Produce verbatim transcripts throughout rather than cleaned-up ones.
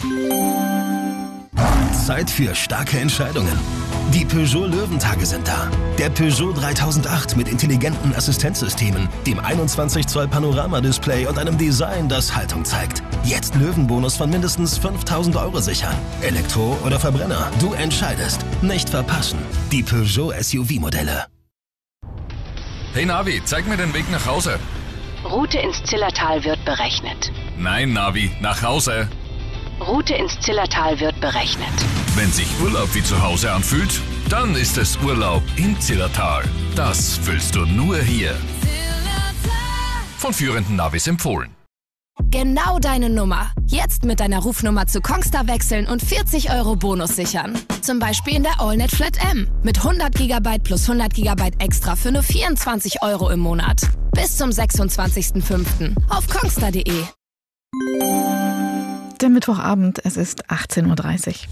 Zeit für starke Entscheidungen. Die Peugeot Löwentage sind da. Der Peugeot dreitausendacht mit intelligenten Assistenzsystemen, dem einundzwanzig Zoll Panoramadisplay und einem Design, das Haltung zeigt. Jetzt Löwenbonus von mindestens fünftausend Euro sichern. Elektro oder Verbrenner, du entscheidest. Nicht verpassen. Die Peugeot S U V-Modelle. Hey Navi, zeig mir den Weg nach Hause. Route ins Zillertal wird berechnet. Nein, Navi, nach Hause. Route ins Zillertal wird berechnet. Wenn sich Urlaub wie zu Hause anfühlt, dann ist es Urlaub im Zillertal. Das fühlst du nur hier. Von führenden Navis empfohlen. Genau deine Nummer. Jetzt mit deiner Rufnummer zu Kongstar wechseln und vierzig Euro Bonus sichern. Zum Beispiel in der AllNet Flat M. Mit hundert Gigabyte plus hundert Gigabyte extra für nur vierundzwanzig Euro im Monat. Bis zum sechsundzwanzigsten fünften auf kongstar punkt de. Der Mittwochabend, es ist achtzehn Uhr dreißig.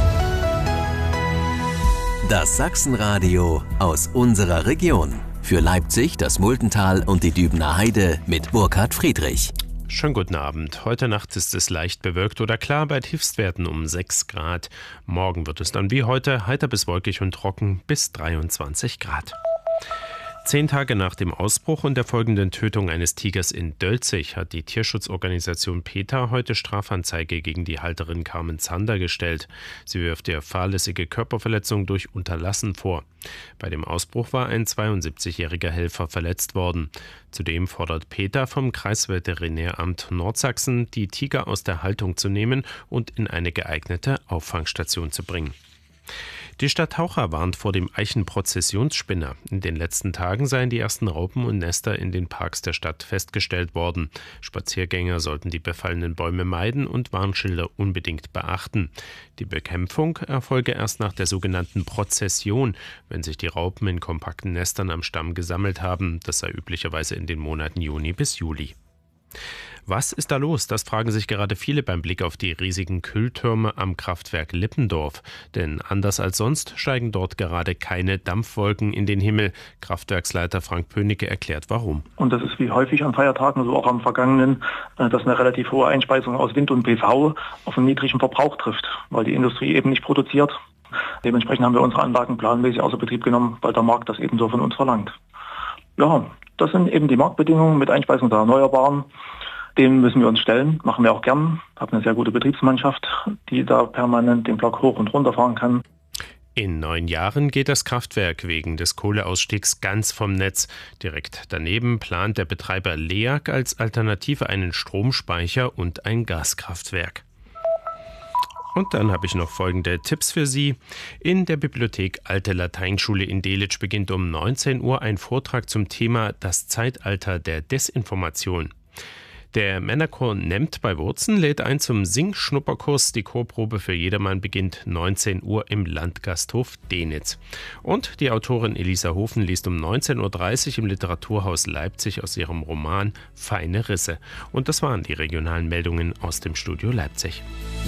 Das Sachsenradio aus unserer Region. Für Leipzig, das Multental und die Dübener Heide mit Burkhard Friedrich. Schönen guten Abend. Heute Nacht ist es leicht bewölkt oder klar bei Tiefstwerten um sechs Grad. Morgen wird es dann wie heute heiter bis wolkig und trocken bis dreiundzwanzig Grad. Zehn Tage nach dem Ausbruch und der folgenden Tötung eines Tigers in Dölzig hat die Tierschutzorganisation PETA heute Strafanzeige gegen die Halterin Carmen Zander gestellt. Sie wirft ihr fahrlässige Körperverletzung durch Unterlassen vor. Bei dem Ausbruch war ein zweiundsiebzigjähriger Helfer verletzt worden. Zudem fordert PETA vom Kreisveterinäramt Nordsachsen, die Tiger aus der Haltung zu nehmen und in eine geeignete Auffangstation zu bringen. Die Stadt Taucher warnt vor dem Eichenprozessionsspinner. In den letzten Tagen seien die ersten Raupen und Nester in den Parks der Stadt festgestellt worden. Spaziergänger sollten die befallenen Bäume meiden und Warnschilder unbedingt beachten. Die Bekämpfung erfolge erst nach der sogenannten Prozession, wenn sich die Raupen in kompakten Nestern am Stamm gesammelt haben. Das sei üblicherweise in den Monaten Juni bis Juli. Was ist da los? Das fragen sich gerade viele beim Blick auf die riesigen Kühltürme am Kraftwerk Lippendorf. Denn anders als sonst steigen dort gerade keine Dampfwolken in den Himmel. Kraftwerksleiter Frank Pönicke erklärt, warum. Und das ist wie häufig an Feiertagen, so auch am vergangenen, dass eine relativ hohe Einspeisung aus Wind und P V auf einen niedrigen Verbrauch trifft, weil die Industrie eben nicht produziert. Dementsprechend haben wir unsere Anlagen planmäßig außer Betrieb genommen, weil der Markt das eben so von uns verlangt. Ja, das sind eben die Marktbedingungen mit Einspeisung der Erneuerbaren. Dem müssen wir uns stellen, machen wir auch gern. Ich habe eine sehr gute Betriebsmannschaft, die da permanent den Block hoch und runter fahren kann. In neun Jahren geht das Kraftwerk wegen des Kohleausstiegs ganz vom Netz. Direkt daneben plant der Betreiber LEAG als Alternative einen Stromspeicher und ein Gaskraftwerk. Und dann habe ich noch folgende Tipps für Sie. In der Bibliothek Alte Lateinschule in Delitzsch beginnt um neunzehn Uhr ein Vortrag zum Thema Das Zeitalter der Desinformation. Der Männerchor Nemmt bei Wurzen lädt ein zum Sing-Schnupperkurs. Die Chorprobe für jedermann beginnt neunzehn Uhr im Landgasthof Denitz. Und die Autorin Elisa Hofen liest um neunzehn Uhr dreißig im Literaturhaus Leipzig aus ihrem Roman Feine Risse. Und das waren die regionalen Meldungen aus dem Studio Leipzig.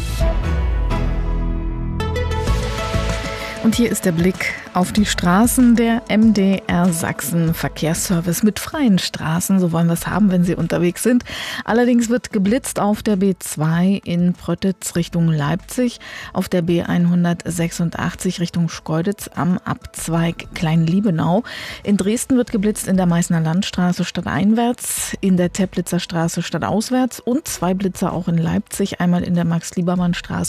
Und hier ist der Blick auf die Straßen der M D R Sachsen Verkehrsservice mit freien Straßen. So wollen wir es haben, wenn Sie unterwegs sind. Allerdings wird geblitzt auf der B zwei in Pröttitz Richtung Leipzig, auf der B hundertsechsundachtzig Richtung Schkeuditz am Abzweig Kleinliebenau. In Dresden wird geblitzt in der Meißner Landstraße stadteinwärts, in der Teplitzer Straße stadtauswärts und zwei Blitzer auch in Leipzig, einmal in der Max-Liebermann-Straße